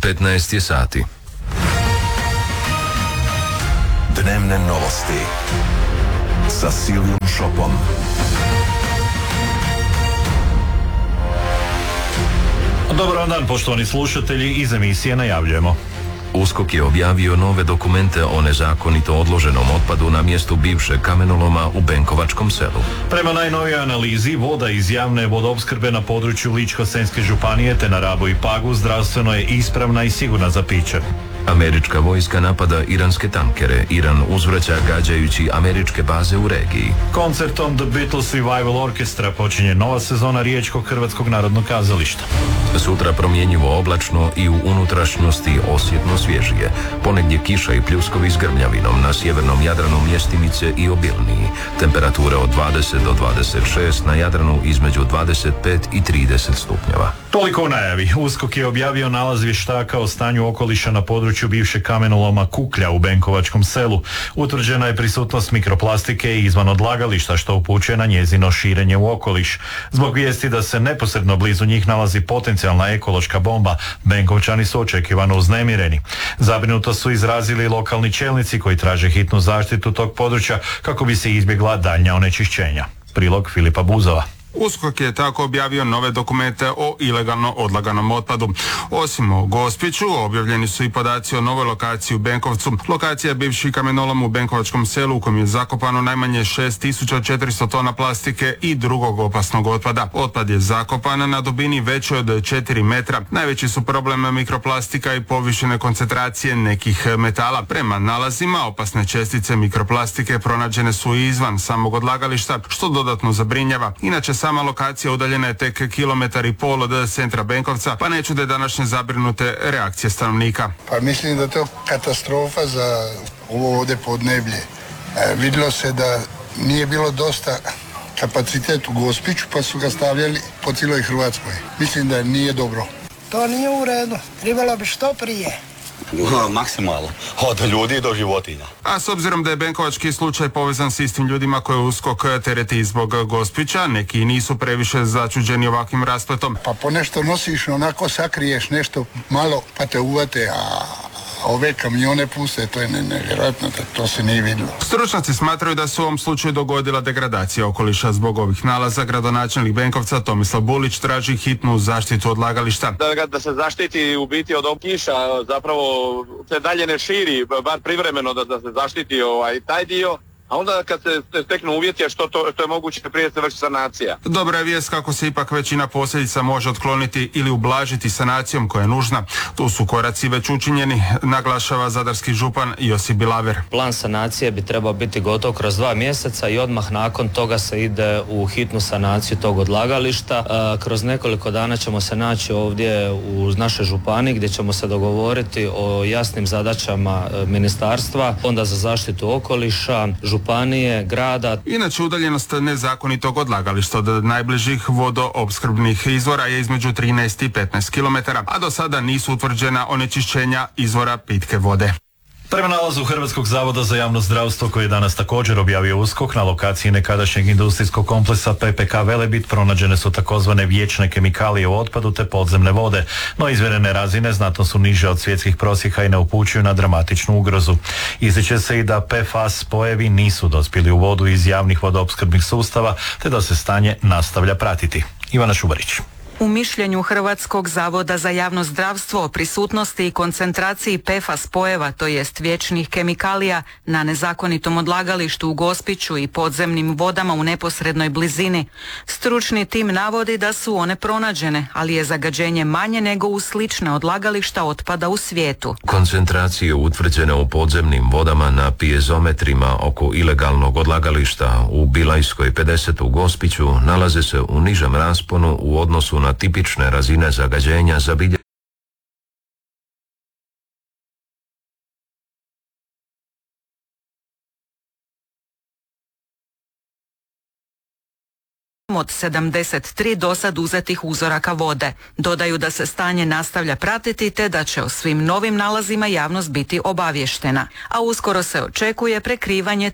15 je sati. Dnevne novosti sa Silijom Šopom. Dobar dan, poštovani slušatelji, iz emisije najavljujemo. USKOK je objavio nove dokumente o nezakonito odloženom otpadu na mjestu bivšeg kamenoloma u Benkovačkom selu. Prema najnovijoj analizi, voda iz javne vodoopskrbe na području Ličko-senjske županije te na Rabu i Pagu zdravstveno je ispravna i sigurna za piće. Američka vojska napada iranske tankere. Iran uzvraća gađajući američke baze u regiji. Koncertom The Beatles Revival Orchestra počinje nova sezona Riječkog Hrvatskog narodnog kazališta. Sutra promjenjivo oblačno i u unutrašnjosti osjetno svježije. Ponegdje kiša i pljuskovi s grmljavinom, na sjevernom Jadranu mjestimice i obilniji. Temperature od 20 do 26, na Jadranu između 25 i 30 stupnjeva. Toliko u najavi. USKOK je objavio nalaz vještaka o stanju okoliša na području bivšeg kamenoloma Kuklja u Benkovačkom selu. Utvrđena je prisutnost mikroplastike izvan odlagališta, što upućuje na njezino širenje u okoliš. Zbog vijesti da se neposredno blizu njih nalazi potencijalna ekološka bomba, Benkovčani su očekivano uznemireni. Zabrinutost su izrazili lokalni čelnici koji traže hitnu zaštitu tog područja kako bi se izbjegla daljnja onečišćenja. Prilog Filipa Buzova. USKOK je tako objavio nove dokumente o ilegalno odlaganom otpadu. Osim o Gospiću, objavljeni su i podaci o novoj lokaciji u Benkovcu. Lokacija bivši kamenolom u Benkovačkom selu u kojem je zakopano najmanje 6400 tona plastike i drugog opasnog otpada. Otpad je zakopan na dubini većoj od 4 metra. Najveći su problem mikroplastika i povišene koncentracije nekih metala. Prema nalazima, opasne čestice mikroplastike pronađene su i izvan samog odlagališta, što dodatno zabrinjava. Inače, sama lokacija udaljena je tek 1,5 km od centra Benkovca, pa ne čude današnje zabrinute reakcije stanovnika. Pa mislim da je to katastrofa za ovo ovdje podneblje. Vidjelo se da nije bilo dosta kapacitet u Gospiću, pa su ga stavljali po cijeloj Hrvatskoj. Mislim da nije dobro. To nije u redu. Trebalo bi što prije. Maksimalno. Od ljudi do životinja. A s obzirom da je benkovački slučaj povezan s istim ljudima koje USKOK tereti zbog Gospića, neki nisu previše začuđeni ovakvim raspletom. Pa po nešto nosiš, onako sakriješ nešto malo, pa te uvate, a ove kamione puste, to je nevjerojatno, to se nije vidjelo. Stručnjaci smatraju da se u ovom slučaju dogodila degradacija okoliša. Zbog ovih nalaza gradonačelnik Benkovca Tomislav Bulić traži hitnu zaštitu odlagališta. Da se zaštiti u biti od kiša, zapravo se dalje ne širi, bar privremeno da se zaštiti taj dio. A onda kad se steknu uvjeti, što je moguće prije se vrši sanacija. Dobra je vijest kako se ipak većina posljedica može otkloniti ili ublažiti sanacijom koja je nužna. Tu su koraci već učinjeni, naglašava zadarski župan Josip Bilaver. Plan sanacije bi trebao biti gotov kroz 2 mjeseca i odmah nakon toga se ide u hitnu sanaciju tog odlagališta. Kroz nekoliko dana ćemo se naći ovdje u našoj županiji gdje ćemo se dogovoriti o jasnim zadaćama ministarstva, Fonda za zaštitu okoliša, županije, grada. Inače, udaljenost nezakonitog odlagališta od najbližih vodoopskrbnih izvora je između 13 i 15 km, a do sada nisu utvrđena onečišćenja izvora pitke vode. Prema nalazu Hrvatskog zavoda za javno zdravstvo, koji je danas također objavio USKOK, na lokaciji nekadašnjeg industrijskog kompleksa PPK Velebit pronađene su takozvane vječne kemikalije u otpadu te podzemne vode, no izmjerene razine znatno su niže od svjetskih prosjeka i ne upućuju na dramatičnu ugrozu. Ističe se i da PFAS spojevi nisu dospjeli u vodu iz javnih vodoopskrbnih sustava, te da se stanje nastavlja pratiti. Ivana Šubarić. U mišljenju Hrvatskog zavoda za javno zdravstvo o prisutnosti i koncentraciji PFAS spojeva, to jest vječnih kemikalija, na nezakonitom odlagalištu u Gospiću i podzemnim vodama u neposrednoj blizini, stručni tim navodi da su one pronađene, ali je zagađenje manje nego u slične odlagališta otpada u svijetu. Koncentracije utvrđene u podzemnim vodama na pijezometrima oko ilegalnog odlagališta u Bilajskoj 50 u Gospiću nalaze se u nižem rasponu u odnosu na tipične razine zagađenja zabilježene od 73 dosad uzetih uzoraka vode. Dodaju da se stanje nastavlja pratiti te da će o svim novim nalazima javnost biti obavještena. A uskoro se očekuje prekrivanje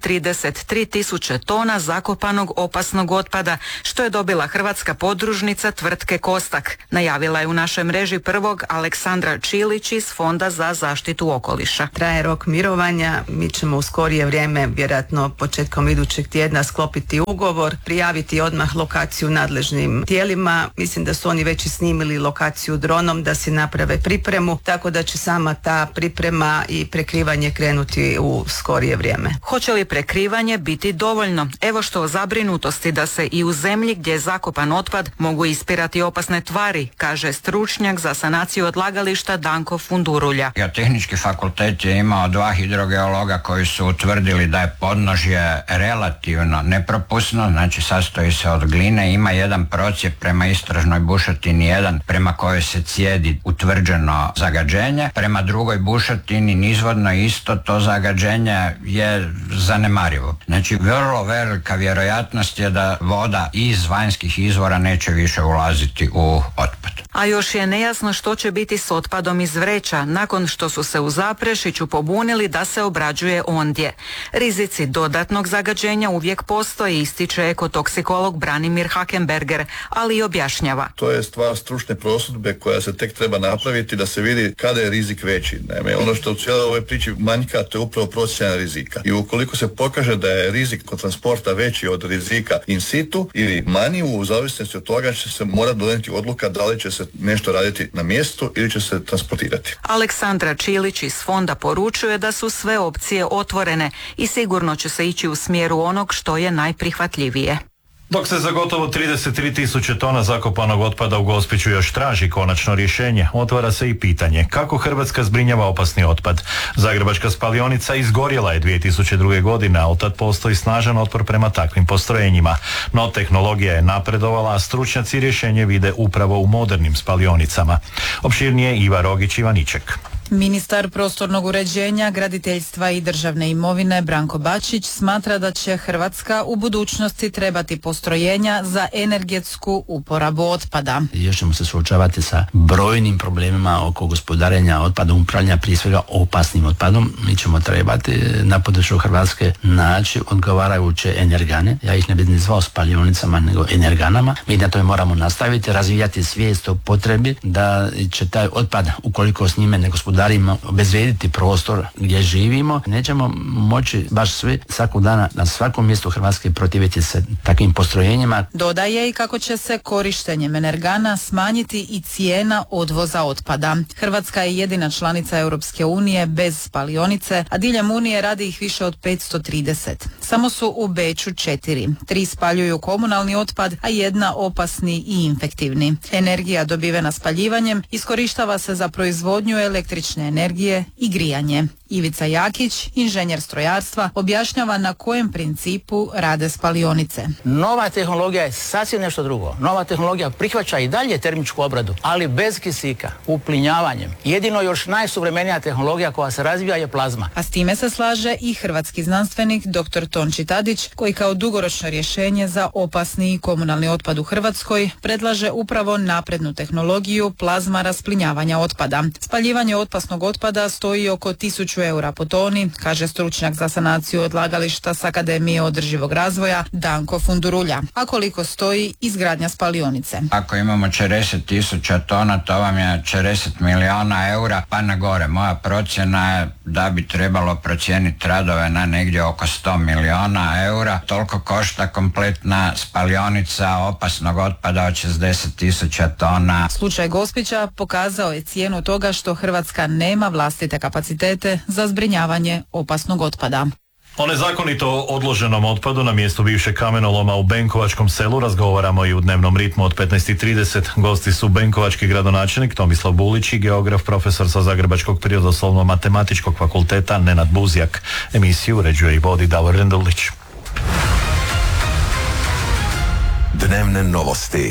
33.000 tona zakopanog opasnog otpada, što je dobila hrvatska podružnica tvrtke Kostak. Najavila je u našoj mreži prvog Aleksandra Čilić iz Fonda za zaštitu okoliša. Traje rok mirovanja, mi ćemo u skorije vrijeme, vjerojatno početkom idućeg tjedna, sklopiti ugovor, prijaviti odmah lokaciju nadležnim tijelima. Mislim da su oni već i snimili lokaciju dronom da si naprave pripremu, tako da će sama ta priprema i prekrivanje krenuti u skorije vrijeme. Hoće li prekrivanje biti dovoljno? Evo što o zabrinutosti da se i u zemlji gdje je zakopan otpad mogu ispirati opasne tvari, kaže stručnjak za sanaciju odlagališta Danko Fundurulja. Geotehnički fakultet je imao 2 hidrogeologa koji su utvrdili da je podnožje relativno nepropusno, znači sastoji se od gline, ima jedan procjep prema istražnoj bušotini, jedan prema kojoj se cijedi utvrđeno zagađenje, prema drugoj bušotini nizvodno isto to zagađenje je zanemarivo. Znači vrlo velika vjerojatnost je da voda iz vanjskih izvora neće više ulaziti u otpad. A još je nejasno što će biti s otpadom iz vreća nakon što su se u Zaprešiću pobunili da se obrađuje ondje. Rizici dodatnog zagađenja uvijek postoje, ističe ekotoksikolog Branimir Hakenberger, ali i objašnjava. To je stvar stručne prosudbe koja se tek treba napraviti da se vidi kada je rizik veći. Naime, ono što u cijeloj ovoj priči manjka, to je upravo procjena rizika. I ukoliko se pokaže da je rizik kod transporta veći od rizika in situ ili manji, u zavisnosti od toga će se mora donijeti odluka da li će se nešto raditi na mjestu ili će se transportirati. Aleksandra Čilić iz fonda poručuje da su sve opcije otvorene i sigurno će se ići u smjeru onog što je najprihvatljivije. Dok se za gotovo 33.000 tona zakopanog otpada u Gospiću još traži konačno rješenje, otvara se i pitanje kako Hrvatska zbrinjava opasni otpad. Zagrebačka spalionica izgorjela je 2002. godine, a od tad postoji snažan otpor prema takvim postrojenjima. No tehnologija je napredovala, a stručnjaci rješenje vide upravo u modernim spalionicama. Opširnije Iva Rogić-Ivaniček. Ministar prostornog uređenja, graditeljstva i državne imovine Branko Bačić smatra da će Hrvatska u budućnosti trebati postrojenja za energetsku uporabu otpada. Još ćemo se suočavati sa brojnim problemima oko gospodarenja otpadom, upravljanja prije svega opasnim otpadom. Mi ćemo trebati na području Hrvatske naći odgovarajuće energane. Ja ih ne bih ni zvao spalionicama, nego energanama. Mi na tome moramo nastaviti, razvijati svijest o potrebi da će taj otpad, ukoliko s njime ne gospodarimo, obezvrijediti prostor gdje živimo, nećemo moći baš svi svakog dana na svakom mjestu Hrvatske protiviti se takvim postrojenjima. Dodaje i kako će se korištenjem energana smanjiti i cijena odvoza otpada. Hrvatska je jedina članica Europske unije bez spalionice, a diljem Unije radi ih više od 530. Samo su u Beču 4. 3 spaljuju komunalni otpad, a 1 opasni i infektivni. Energija dobivena spaljivanjem iskorištava se za proizvodnju električne energije i grijanje. Ivica Jakić, inženjer strojarstva, objašnjava na kojem principu rade spalionice. Nova tehnologija je sasvim nešto drugo. Nova tehnologija prihvaća i dalje termičku obradu, ali bez kisika, uplinjavanjem. Jedino još najsuvremenija tehnologija koja se razvija je plazma. A s time se slaže i hrvatski znanstvenik dr. Tonči Tadić, koji kao dugoročno rješenje za opasni i komunalni otpad u Hrvatskoj predlaže upravo naprednu tehnologiju plazma rasplinjavanja otpada. Spaljivanje opasnog otpada stoji oko 1000 eura po toni, kaže stručnjak za sanaciju odlagališta s Akademije održivog razvoja Danko Fundurulja. A koliko stoji izgradnja spalionice? Ako imamo 40.000 tona, to vam je 40 milijuna eura pa na gore. Moja procjena je da bi trebalo procijeniti radove na negdje oko 100 milijuna eura. Toliko košta kompletna spalionica opasnog otpada od 60.000 tona. Slučaj Gospića pokazao je cijenu toga što Hrvatska nema vlastite kapacitete za zbrinjavanje opasnog otpada. O nezakonito odloženom otpadu na mjestu bivšeg kamenoloma u Benkovačkom selu razgovaramo i u dnevnom ritmu od 15:30. Gosti su benkovački gradonačelnik Tomislav Bulić i geograf profesor sa Zagrebačkog prirodoslovno-matematičkog fakulteta Nenad Buzjak. Emisiju uređuje i vodi Davor Rendulić. Dnevne novosti.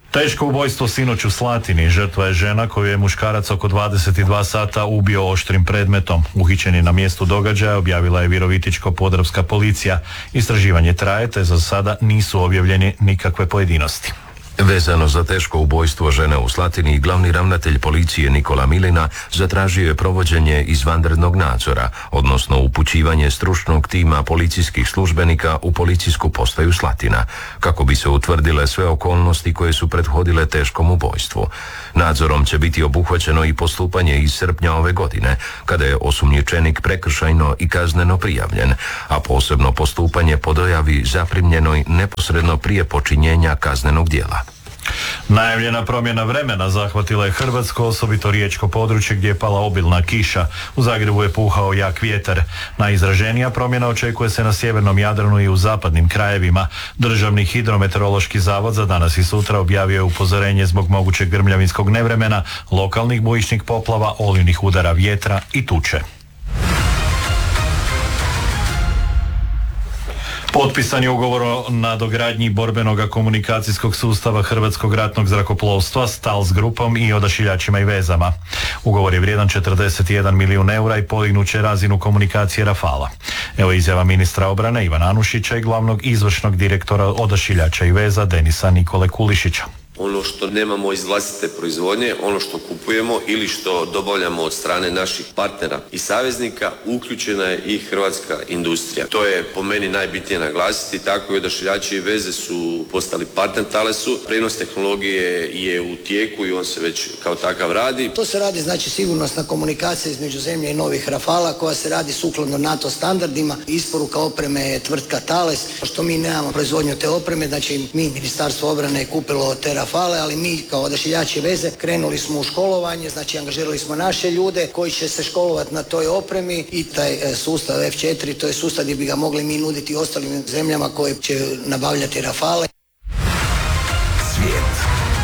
Teško ubojstvo sinoć u Slatini. Žrtva je žena koju je muškarac oko 22 sata ubio oštrim predmetom. Uhićeni na mjestu događaja objavila je Virovitičko-podravska policija. Istraživanje traje, te za sada nisu objavljeni nikakve pojedinosti. Vezano za teško ubojstvo žene u Slatini, glavni ravnatelj policije Nikola Milina zatražio je provođenje izvanrednog nadzora, odnosno upućivanje stručnog tima policijskih službenika u policijsku postaju Slatina, kako bi se utvrdile sve okolnosti koje su prethodile teškom ubojstvu. Nadzorom će biti obuhvaćeno i postupanje iz srpnja ove godine, kada je osumnjičenik prekršajno i kazneno prijavljen, a posebno postupanje po dojavi zaprimljenoj neposredno prije počinjenja kaznenog djela. Najavljena promjena vremena zahvatila je Hrvatsko, osobito riječko područje gdje je pala obilna kiša. U Zagrebu je puhao jak vjetar. Najizraženija promjena očekuje se na sjevernom Jadranu i u zapadnim krajevima. Državni hidrometeorološki zavod za danas i sutra objavio je upozorenje zbog mogućeg grmljavinskog nevremena, lokalnih bujičnih poplava, olujnih udara vjetra i tuče. Potpisan je ugovor o nadogradnji borbenog komunikacijskog sustava Hrvatskog ratnog zrakoplovstva s TALS grupom i odašiljačima i vezama. Ugovor je vrijedan 41 milijun eura i podignut će razinu komunikacije Rafala. Evo izjava ministra obrane Ivana Anušića i glavnog izvršnog direktora odašiljača i veza Denisa Nikole Kulišića. Ono što nemamo iz vlastite proizvodnje, ono što kupujemo ili što dobavljamo od strane naših partnera i saveznika, uključena je i hrvatska industrija. To je po meni najbitnije naglasiti, tako i odašiljači i veze su postali partner Thalesu. Prijenos tehnologije je u tijeku i on se već kao takav radi. To se radi znači sigurnosna komunikacija između zemlje i novih Rafala koja se radi sukladno NATO standardima. Isporuka opreme je tvrtka Thales, što mi nemamo proizvodnju te opreme, znači mi Ministarstvo obrane je kupilo te Rafale, ali mi kao odašiljači veze krenuli smo u školovanje, znači angažirali smo naše ljude koji će se školovati na toj opremi i taj sustav F4, to je sustav gdje bi ga mogli mi nuditi ostalim zemljama koje će nabavljati Rafale. Svijet.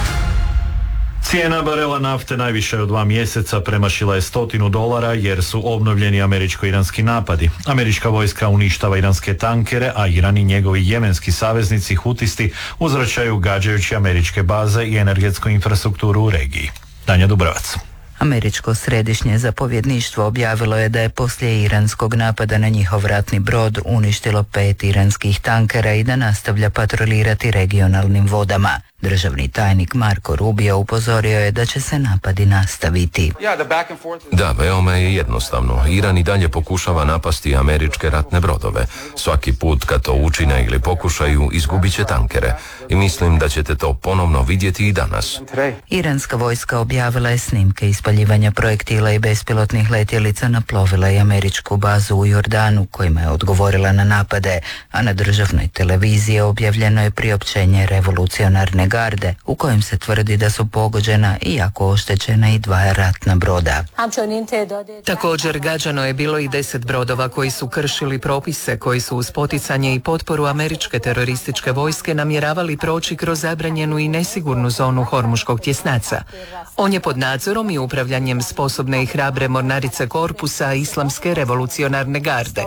Cijena barela nafte najviše od 2 mjeseca premašila je $100 jer su obnovljeni američko-iranski napadi. Američka vojska uništava iranske tankere, a Iran i njegovi jemenski saveznici hutisti uzvraćaju gađajući američke baze i energetsku infrastrukturu u regiji. Danja Dubrovac. Američko središnje zapovjedništvo objavilo je da je poslije iranskog napada na njihov ratni brod uništilo 5 iranskih tankera i da nastavlja patrolirati regionalnim vodama. Državni tajnik Marko Rubio upozorio je da će se napadi nastaviti. Da, veoma je jednostavno. Iran i dalje pokušava napasti američke ratne brodove. Svaki put kad to učine ili pokušaju, izgubit će tankere. I mislim da ćete to ponovno vidjeti i danas. Iranska vojska objavila je snimke ispaljivanja projektila i bespilotnih letjelica na plovila i američku bazu u Jordanu, kojima je odgovorila na napade, a na državnoj televiziji objavljeno je priopćenje revolucionarne garde u kojem se tvrdi da su pogođena i jako oštećena i 2 ratna broda. Također gađano je bilo i 10 brodova koji su kršili propise koji su uz poticanje i potporu američke terorističke vojske namjeravali proći kroz zabranjenu i nesigurnu zonu Hormuškog tjesnaca. On je pod nadzorom i upravljanjem sposobne i hrabre mornarice korpusa Islamske revolucionarne garde.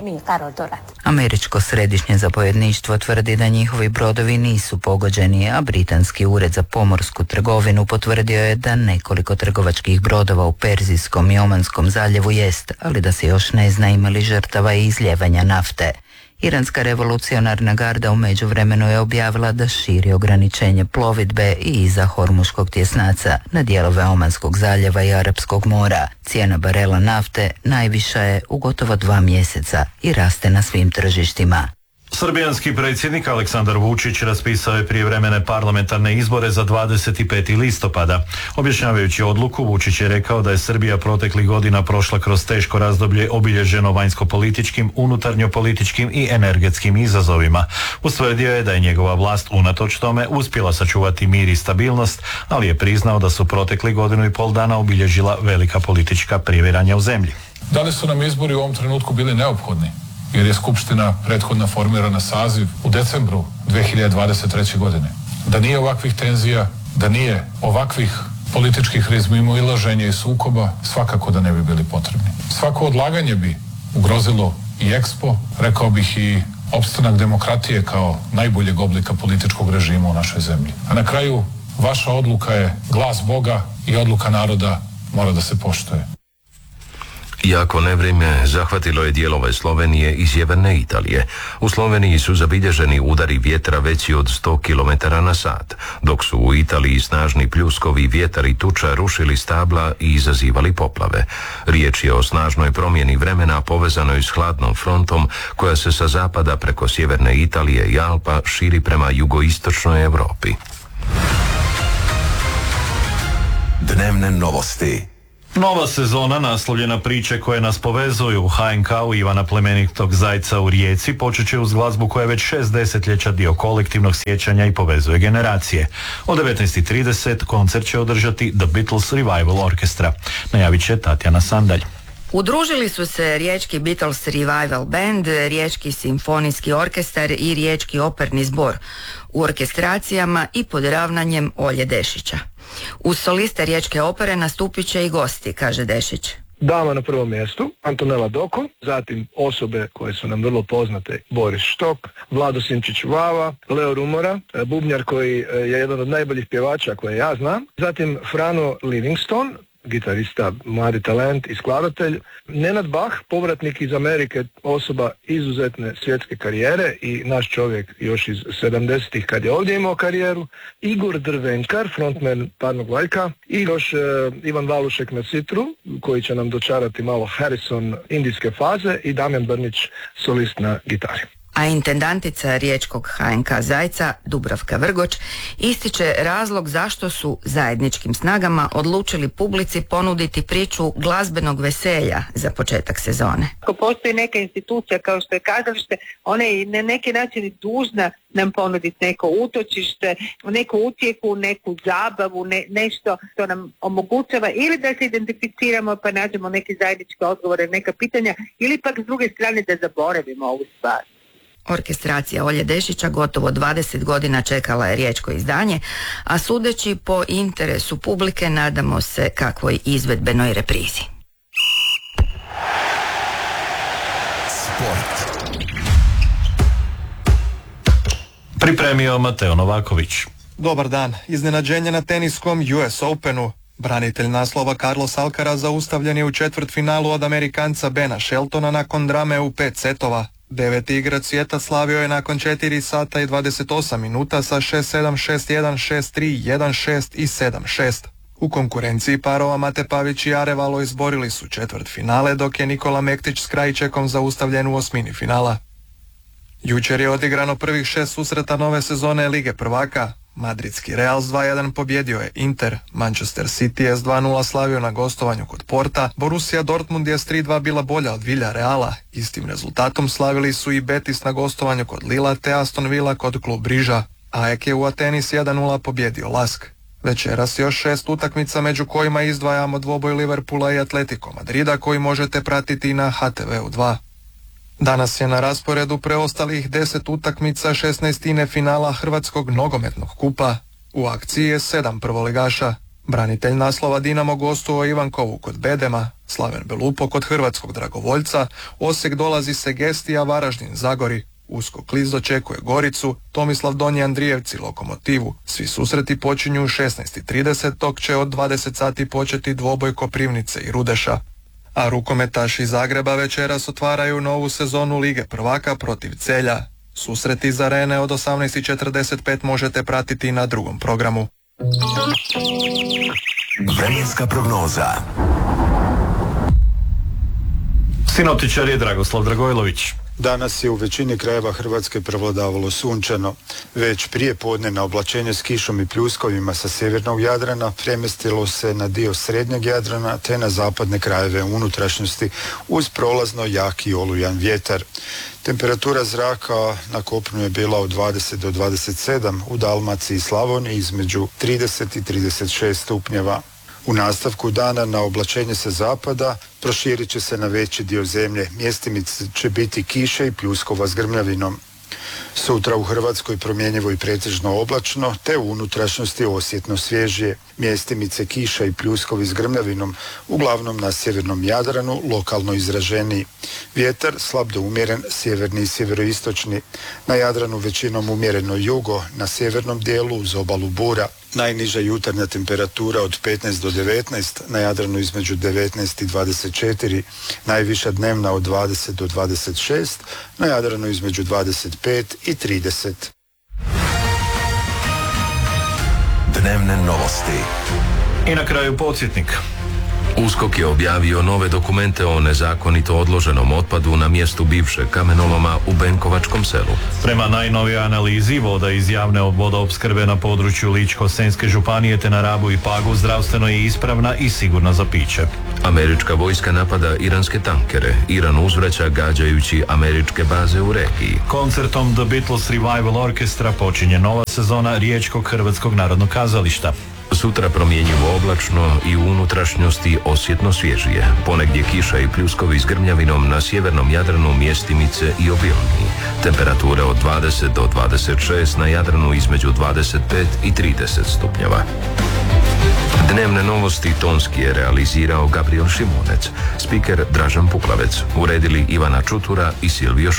Američko središnje zapovjedništvo tvrdi da njihovi brodovi nisu pogođeni, a britanski ured za pomorsku trgovinu potvrdio je da nekoliko trgovačkih brodova u Perzijskom i Omanskom zaljevu jest, ali da se još ne zna ima li žrtava i izljevanja nafte. Iranska revolucionarna garda u međuvremenu je objavila da širi ograničenje plovidbe i iza Hormuškog tjesnaca na dijelove Omanskog zaljeva i Arapskog mora. Cijena barela nafte najviša je u gotovo 2 mjeseca i raste na svim tržištima. Srbijanski predsjednik Aleksandar Vučić raspisao je prijevremene parlamentarne izbore za 25. listopada. Objašnjavajući odluku, Vučić je rekao da je Srbija proteklih godina prošla kroz teško razdoblje obilježeno vanjsko-političkim, unutarnjo-političkim i energetskim izazovima. Ustvrdio je da je njegova vlast unatoč tome uspjela sačuvati mir i stabilnost, ali je priznao da su proteklih 1,5 dana obilježila velika politička previranja u zemlji. Da li su nam izbori u ovom trenutku bili neophodni? Jer je Skupština prethodna formirana saziv u decembru 2023. godine. Da nije ovakvih tenzija, da nije ovakvih političkih razmimoilaženja i sukoba, svakako da ne bi bili potrebni. Svako odlaganje bi ugrozilo i EXPO, rekao bih i opstanak demokratije kao najboljeg oblika političkog režima u našoj zemlji. A na kraju vaša odluka je glas Boga i odluka naroda mora da se poštuje. Jako nevrijeme zahvatilo je dijelove Slovenije i sjeverne Italije. U Sloveniji su zabilježeni udari vjetra veći od 100 km na sat, dok su u Italiji snažni pljuskovi vjetar i tuča rušili stabla i izazivali poplave. Riječ je o snažnoj promjeni vremena povezanoj s hladnom frontom koja se sa zapada preko sjeverne Italije i Alpa širi prema jugoistočnoj Europi. Dnevne novosti. Nova sezona naslovljena priče koje nas povezuju u HNK-u Ivana Plemenitog Zajca u Rijeci počet će uz glazbu koja je već 6 desetljeća dio kolektivnog sjećanja i povezuje generacije. O 19.30 koncert će održati The Beatles Revival Orchestra. Najavit će Tatjana Sandalj. Udružili su se Riječki Beatles Revival Band, Riječki simfonijski orkestar i Riječki operni zbor u orkestracijama i pod ravnanjem Olje Dešića. Uz soliste Riječke opere nastupit će i gosti, kaže Dešić. Dama na prvom mjestu, Antonela Doko, zatim osobe koje su nam vrlo poznate, Boris Štok, Vlado Simčić-Vava, Leo Rumora, bubnjar koji je jedan od najboljih pjevača koje ja znam, zatim Frano Livingston, gitarista, mladi talent i skladatelj, Nenad Bach, povratnik iz Amerike, osoba izuzetne svjetske karijere i naš čovjek još iz 70-ih kad je ovdje imao karijeru, Igor Drvenkar, frontman Parnog Valjka i još Ivan Valušek na sitru, koji će nam dočarati malo Harrison indijske faze i Damjan Brnić, solist na gitari. A intendantica riječkog HNK Zajca, Dubravka Vrgoč, ističe razlog zašto su zajedničkim snagama odlučili publici ponuditi priču glazbenog veselja za početak sezone. Ako postoji neka institucija kao što je kazalište, ona je na neki način dužna nam ponuditi neko utočište, neku utjehu, neku zabavu, nešto što nam omogućava ili da se identificiramo pa nađemo neke zajedničke odgovore, neka pitanja, ili pak s druge strane da zaboravimo ovu stvar. Orkestracija Olje Dešića gotovo 20 godina čekala je riječko izdanje, a sudeći po interesu publike nadamo se kakvoj izvedbenoj reprizi. Sport. Pripremio Mateo Novaković. Dobar dan. Iznenađenje na teniskom US Openu. Branitelj naslova Carlos Alcaraz zaustavljen je u četvrtfinalu od Amerikanca Bena Sheltona nakon drame u 5 setova. 9. igrač svijeta slavio je nakon 4 sata i 28 minuta sa 6-7, 6-1, 6-3, 1-6 i 7-6. U konkurenciji parova Mate Pavić i Arevalo izborili su četvrtfinale, dok je Nikola Mektić s Krajčekom zaustavljen u osmini finala. Jučer je odigrano prvih 6 susreta nove sezone Lige prvaka. Madridski Real s 2-1 pobjedio je Inter, Manchester City je s 2-0 slavio na gostovanju kod Porta, Borussia Dortmund je s 3-2 bila bolja od Villareala. Istim rezultatom slavili su i Betis na gostovanju kod Lila te Aston Villa kod Klub Briža. AEK je u Ateni s 1-0 pobjedio Lask. Večeras još 6 utakmica među kojima izdvajamo dvoboj Liverpoola i Atletico Madrida koji možete pratiti na HTV-u 2. Danas je na rasporedu preostalih 10 utakmica 16. finala Hrvatskog nogometnog kupa. U akciji je 7 prvoligaša. Branitelj naslova Dinamo gostuje Ivankovu kod Bedema, Slaven Belupo kod Hrvatskog Dragovoljca, Osijek dolazi Segestija, Varaždin Zagori, Usko Kliz dočekuje Goricu, Tomislav Donji Andrijevci Lokomotivu. Svi susreti počinju u 16.30, dok će od 20 sati početi dvoboj Koprivnice i Rudeša. A rukometaši Zagreba večeras otvaraju novu sezonu Lige prvaka protiv Celja. Susreti iz arene od 18.45 možete pratiti na drugom programu. Vremenska prognoza. Sinoptičar je Dragoslav Dragojlović. Danas je u većini krajeva Hrvatske prevladavalo sunčano. Već prije podne oblačenje s kišom i pljuskovima sa sjevernog Jadrana premjestilo se na dio srednjeg Jadrana te na zapadne krajeve unutrašnjosti uz prolazno jaki olujan vjetar. Temperatura zraka na kopnu je bila od 20 do 27, u Dalmaciji i Slavoniji između 30 i 36 stupnjeva. U nastavku dana na oblačenje sa zapada proširit će se na veći dio zemlje. Mjestimice će biti kiše i pljuskova s grmljavinom. Sutra u Hrvatskoj promjenjivo i pretežno oblačno, te u unutrašnjosti osjetno svježije. Mjestimice kiša i pljuskovi s grmljavinom, uglavnom na sjevernom Jadranu, lokalno izraženiji. Vjetar slab do umjeren, sjeverni i sjeveroistočni. Na Jadranu većinom umjereno jugo, na sjevernom dijelu uz obalu bura. Najniža jutarnja temperatura od 15 do 19, na Jadranu između 19 i 24, najviša dnevna od 20 do 26, na Jadranu između 25 i 30. Dnevne novosti. I na kraju podsjetnik. USKOK je objavio nove dokumente o nezakonito odloženom otpadu na mjestu bivšeg kamenoloma u Benkovačkom selu. Prema najnovijoj analizi, voda iz javne vodoopskrbe na području Ličko-senjske županije te na Rabu i Pagu zdravstveno je ispravna i sigurna za piće. Američka vojska napada iranske tankere. Iran uzvraća gađajući američke baze u regiji. Koncertom The Beatles Revival Orchestra počinje nova sezona Riječkog Hrvatskog narodnog kazališta. Sutra promjenjivo oblačno i u unutrašnjosti osjetno svježije. Ponegdje kiša i pljuskovi s grmljavinom na sjevernom Jadranu, mjestimice i obilniji. Temperature od 20 do 26, na Jadranu između 25 i 30 stupnjeva. Dnevne novosti tonski je realizirao Gabriel Šimunec, spiker Dražan Puklavec, uredili Ivana Čutura i Silvio